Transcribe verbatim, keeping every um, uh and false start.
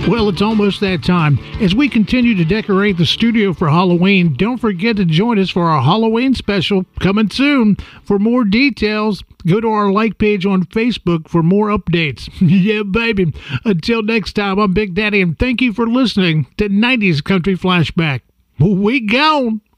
Well, it's almost that time. As we continue to decorate the studio for Halloween, don't forget to join us for our Halloween special coming soon. For more details, go to our like page on Facebook for more updates. Yeah, baby. Until next time, I'm Big Daddy, and thank you for listening to nineties Country Flashback. We gone.